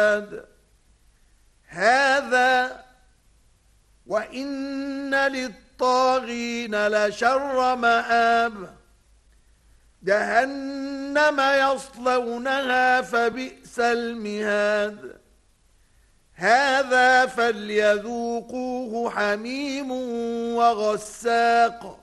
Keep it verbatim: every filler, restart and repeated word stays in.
هذا وإن للطاغين لشر مآب جهنم يصلونها فبئس المهاد هذا فليذوقوه حميم وغساق